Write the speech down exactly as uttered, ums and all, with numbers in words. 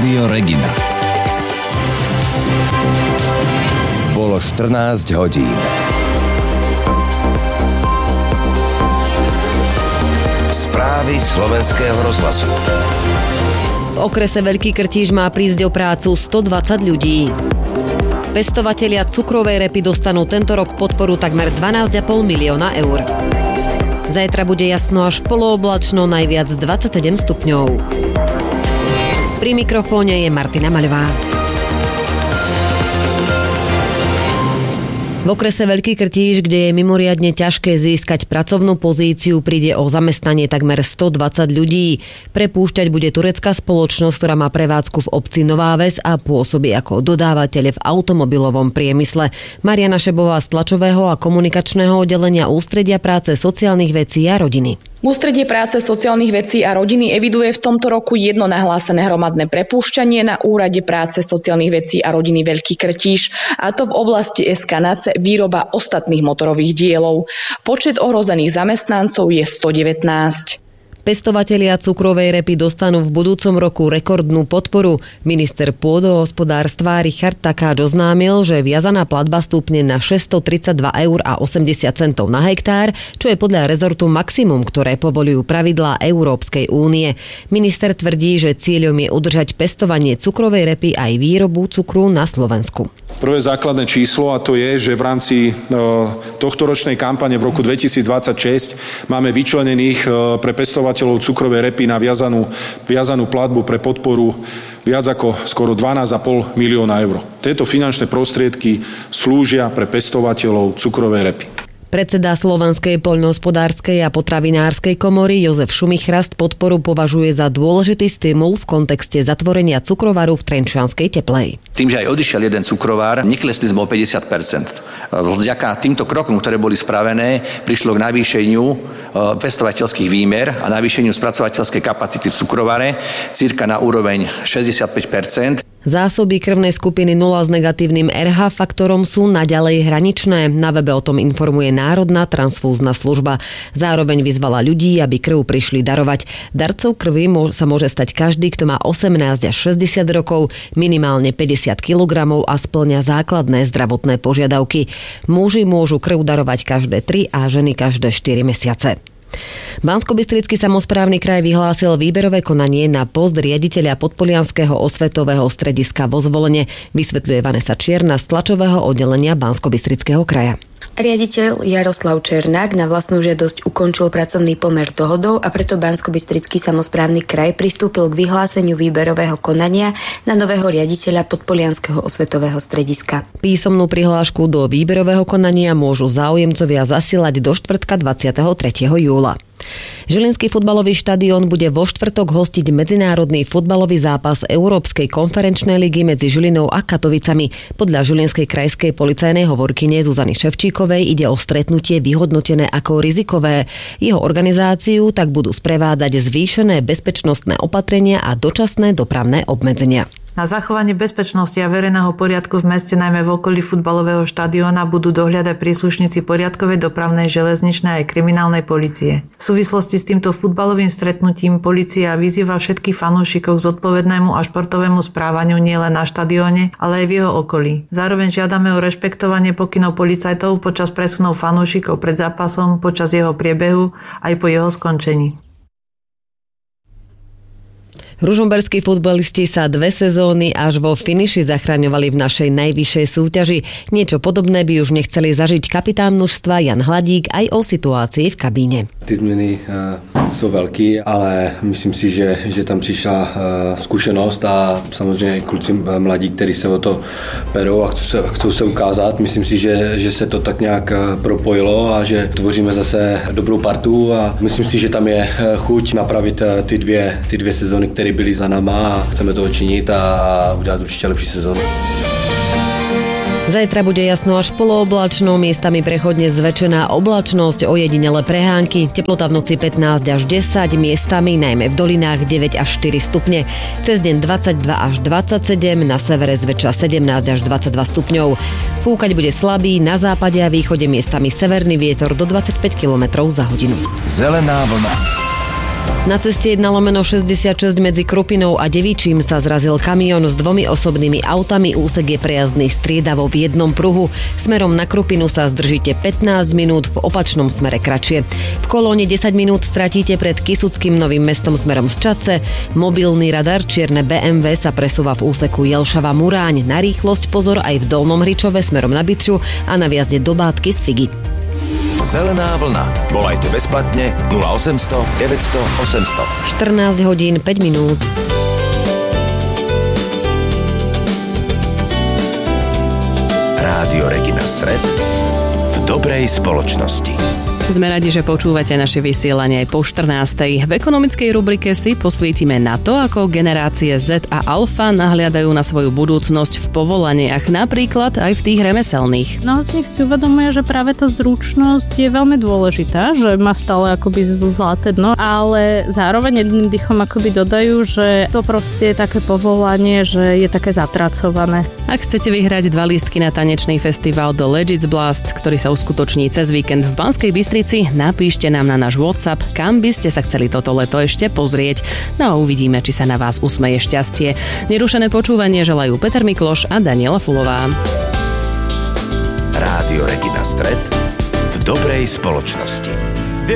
Rádio Regina. Bolo štrnásť hodín. Správy slovenského rozhlasu. V okrese Veľký Krtíž má prísť o prácu stodvadsať ľudí. Pestovatelia cukrovej repy dostanú tento rok podporu takmer dvanásť a pol milióna eur. Zajtra bude jasno až polooblačno, najviac dvadsaťsedem stupňov. Pri mikrofóne je Martina Maľová. V okrese Veľký Krtíž, kde je mimoriadne ťažké získať pracovnú pozíciu, príde o zamestnanie takmer stodvadsať ľudí. Prepúšťať bude turecká spoločnosť, ktorá má prevádzku v obci Nová Ves a pôsobí ako dodávateľ v automobilovom priemysle. Mariana Šebová z tlačového a komunikačného oddelenia Ústredia práce, sociálnych vecí a rodiny. Ústredie práce, sociálnych vecí a rodiny eviduje v tomto roku jedno nahlásené hromadné prepúšťanie na Úrade práce, sociálnych vecí a rodiny Veľký Krtíž, a to v oblasti es ká en á cé výroba ostatných motorových dielov. Počet ohrozených zamestnancov je stodevätnásť. Pestovatelia cukrovej repy dostanú v budúcom roku rekordnú podporu. Minister pôdohospodárstva Richard Takáč oznámil, že viazaná platba stúpne na šesťstotridsaťdva eur a osemdesiat centov na hektár, čo je podľa rezortu maximum, ktoré povoľujú pravidlá Európskej únie. Minister tvrdí, že cieľom je udržať pestovanie cukrovej repy aj výrobu cukru na Slovensku. Prvé základné číslo, a to je, že v rámci tohto ročnej kampane v roku dvetisícdvadsaťšesť máme vyčlenených pre pestovateľov cukrovej repy na viazanú, viazanú platbu pre podporu viac ako skoro dvanásť a pol milióna eur. Tieto finančné prostriedky slúžia pre pestovateľov cukrovej repy. Predseda Slovenskej poľnohospodárskej a potravinárskej komory Jozef Šumichrast podporu považuje za dôležitý stimul v kontexte zatvorenia cukrovaru v Trenčianskej Teplej. Tým, že aj odišiel jeden cukrovár, neklesli sme o päťdesiat percent. Vďaka týmto krokom, ktoré boli spravené, prišlo k navýšeniu pestovateľských výmer a navýšeniu spracovateľskej kapacity v cukrovare cirka na úroveň šesťdesiatpäť percent. Zásoby krvnej skupiny nula s negatívnym er há faktorom sú naďalej hraničné. Na webe o tom informuje Národná transfúzna služba. Zároveň vyzvala ľudí, aby krv prišli darovať. Darcov krvi sa môže stať každý, kto má osemnásť až šesťdesiat rokov, minimálne päťdesiat kilogramov a spĺňa základné zdravotné požiadavky. Muži môžu krv darovať každé tri a ženy každé štyri mesiace. Banskobystrický samosprávny kraj vyhlásil výberové konanie na post riaditeľa Podpolianskeho osvetového strediska vo Zvolene, vysvetľuje Vanesa Čierna z tlačového oddelenia Banskobystrického kraja. Riaditeľ Jaroslav Černák na vlastnú žiadosť ukončil pracovný pomer dohodou a preto Banskobystrický samosprávny kraj pristúpil k vyhláseniu výberového konania na nového riaditeľa Podpolianskeho osvetového strediska. Písomnú prihlášku do výberového konania môžu záujemcovia zasielať do štvrtka dvadsiateho tretieho júla. Žilinský futbalový štadión bude vo štvrtok hostiť medzinárodný futbalový zápas Európskej konferenčnej ligy medzi Žilinou a Katovicami. Podľa žilinskej krajskej policajnej hovorkyne Zuzany Ševčíkovej ide o stretnutie vyhodnotené ako rizikové. Jeho organizáciu tak budú sprevádzať zvýšené bezpečnostné opatrenia a dočasné dopravné obmedzenia. Na zachovanie bezpečnosti a verejného poriadku v meste, najmä v okolí futbalového štadióna, budú dohliadať príslušníci poriadkovej, dopravnej, železničnej aj kriminálnej polície. V súvislosti s týmto futbalovým stretnutím polícia vyzýva všetkých fanúšikov k zodpovednému a športovému správaniu nielen na štadióne, ale aj v jeho okolí. Zároveň žiadame o rešpektovanie pokynov policajtov počas presunov fanúšikov pred zápasom, počas jeho priebehu aj po jeho skončení. Ružomberskí futbalisti sa dve sezóny až vo finiši zachraňovali v našej najvyššej súťaži. Niečo podobné by už nechceli zažiť kapitán mužstva Jan Hladík aj o situácii v kabíne. Ty změny uh, jsou velký, ale myslím si, že, že tam přišla uh, zkušenost a samozřejmě kluci mladí, kteří se o to perou a chcou se, chcou se ukázat. Myslím si, že, že se to tak nějak propojilo a že tvoříme zase dobrou partu a myslím si, že tam je chuť napravit ty dvě, ty dvě sezóny, které byli za náma a chceme to činit a udělat určitě lepší sezónu. Zajtra bude jasno až polooblačno, miestami prechodne zväčšená oblačnosť, ojedinele prehánky, teplota v noci pätnásť až desať, miestami najmä v dolinách deväť až štyri stupne. Cez deň dvadsaťdva až dvadsaťsedem, na severe zväčša sedemnásť až dvadsaťdva stupňov. Fúkať bude slabý, na západe a východe miestami severný vietor do dvadsaťpäť kilometrov za hodinu. Zelená vlna. Na ceste jedna lomeno šesťdesiatšesť medzi Krupinou a Devičím sa zrazil kamión s dvomi osobnými autami. Úsek je prejazdný striedavo v jednom pruhu. Smerom na Krupinu sa zdržíte pätnásť minút, v opačnom smere kratšie. V kolóne desať minút stratíte pred Kysuckým Novým Mestom smerom z Čadce. Mobilný radar čierne bé em vé sa presúva v úseku Jelšava-Muráň. Na rýchlosť pozor aj v Dolnom Hričove smerom na Bytču a na viazde do Bátky z Figy. Zelená vlna. Volajte bezplatne nula osemsto deväťsto osemsto. štrnásť hodín päť minút. Rádio Regina Stret v dobrej spoločnosti. Sme radi, že počúvate naše vysielanie aj po štrnástej. V ekonomickej rubrike si posvietime na to, ako generácie Z a Alfa nahliadajú na svoju budúcnosť v povolaniach, napríklad aj v tých remeselných. No z nich si uvedomuje, že práve tá zručnosť je veľmi dôležitá, že má stále akoby zlaté dno, ale zároveň jedným dýchom akoby dodajú, že to proste je také povolanie, že je také zatracované. Ak chcete vyhrať dva lístky na tanečný festival The Legits Blast, ktorý sa uskutoční cez víkend v Banskej Bystrici, napíšte nám na náš WhatsApp, kam by ste sa chceli toto leto ešte pozrieť. No a uvidíme, či sa na vás usmeje šťastie. Nerušené počúvanie želajú Peter Mikloš a Daniela Fulová. Rádio Regina Stret v dobrej spoločnosti.